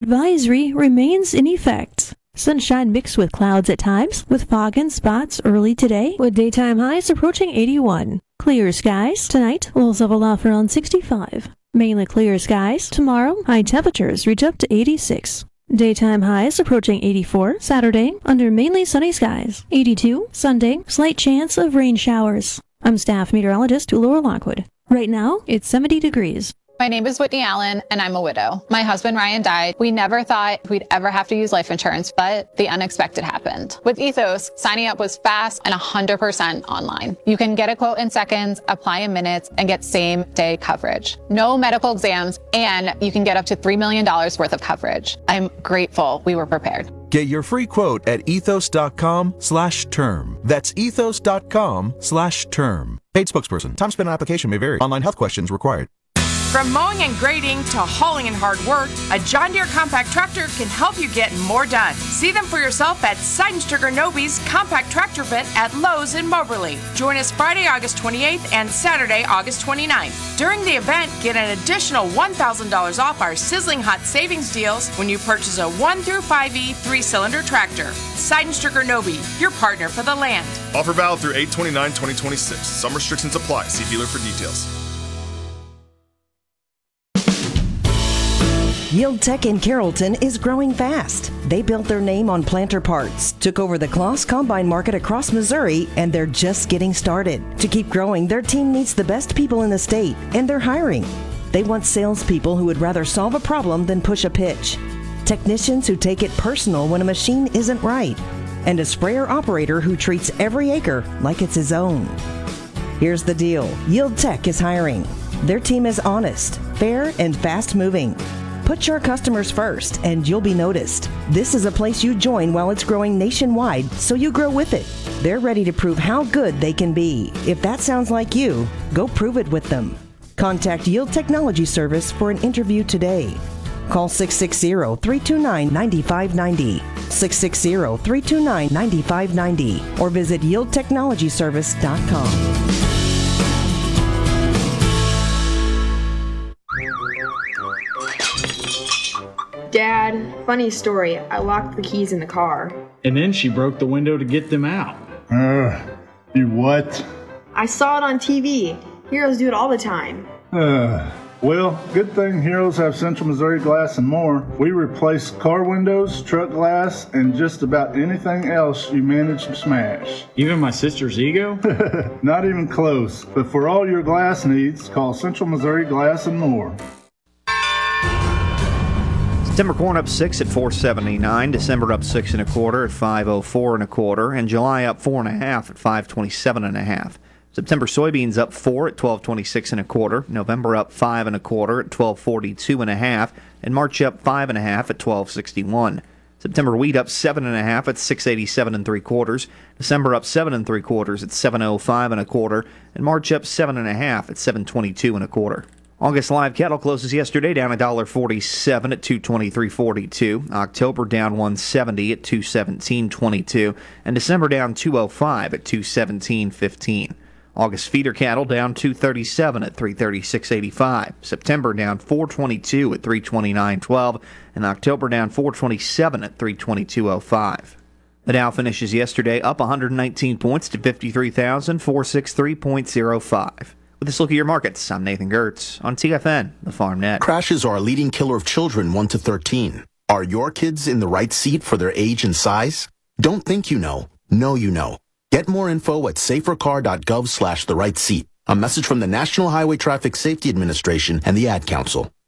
advisory remains in effect. Sunshine mixed with clouds at times, with fog and spots early today, with daytime highs approaching 81. Clear skies tonight, lows level off around 65. Mainly clear skies tomorrow, high temperatures reach up to 86. Daytime highs approaching 84. Saturday, under mainly sunny skies. 82. Sunday, slight chance of rain showers. I'm staff meteorologist Laura Lockwood. Right now, it's 70 degrees. My name is Whitney Allen, and I'm a widow. My husband, Ryan, died. We never thought we'd ever have to use life insurance, but the unexpected happened. With Ethos, signing up was fast and 100% online. You can get a quote in seconds, apply in minutes, and get same-day coverage. No medical exams, and you can get up to $3 million worth of coverage. I'm grateful we were prepared. Get your free quote at ethos.com/term. That's ethos.com/term. Paid spokesperson. Time spent on application may vary. Online health questions required. From mowing and grading to hauling and hard work, a John Deere compact tractor can help you get more done. See them for yourself at Seidenstricker Nobe's Compact Tractor Event at Lowe's in Moberly. Join us Friday, August 28th and Saturday, August 29th. During the event, get an additional $1,000 off our sizzling hot savings deals when you purchase a 1 through 5E 3-cylinder tractor. Seidenstricker Nobe, your partner for the land. Offer valid through 8/29/2026. Some restrictions apply. See dealer for details. Yield Tech in Carrollton is growing fast. They built their name on planter parts, took over the Kloss Combine market across Missouri, and they're just getting started. To keep growing, their team needs the best people in the state, and they're hiring. They want salespeople who would rather solve a problem than push a pitch, technicians who take it personal when a machine isn't right, and a sprayer operator who treats every acre like it's his own. Here's the deal. Yield Tech is hiring. Their team is honest, fair, and fast-moving. Put your customers first, and you'll be noticed. This is a place you join while it's growing nationwide, so you grow with it. They're ready to prove how good they can be. If that sounds like you, go prove it with them. Contact Yield Technology Service for an interview today. Call 660-329-9590, 660-329-9590, or visit yieldtechnologyservice.com. Dad, funny story. I locked the keys in the car. And then she broke the window to get them out. You what? I saw it on TV. Heroes do it all the time. Well, good thing Heroes have Central Missouri Glass and more. We replace car windows, truck glass, and just about anything else you manage to smash. Even my sister's ego? Not even close. But for all your glass needs, call Central Missouri Glass and more. September corn up 6 at 4.79, December up 6 1/4 at 5.04 1/4, and July up 4 1/2 at 5.27 1/2. September soybeans up 4 at 12.26 1/4, November up 5 1/4 at 12.42 1/2, and March up 5 1/2 at 12.61. September wheat up 7 1/2 at 6.87 3/4, December up 7 3/4 at 7.05 1/4, and March up 7 1/2 at 7.22 1/4. August live cattle closes yesterday down $1.47 at $223.42. October down $1.70 at $217.22, and December down $2.05 at $217.15. August feeder cattle down $2.37 at $336.85. September down $4.22 at $329.12, and October down $4.27 at $322.05. The Dow finishes yesterday up 119 points to 53,463.05. With this look at your markets, I'm Nathan Gertz on TFN, the Farm Net. Crashes are a leading killer of children 1 to 13. Are your kids in the right seat for their age and size? Don't think you know. Know you know. Get more info at safercar.gov/therightseat. A message from the National Highway Traffic Safety Administration and the Ad Council.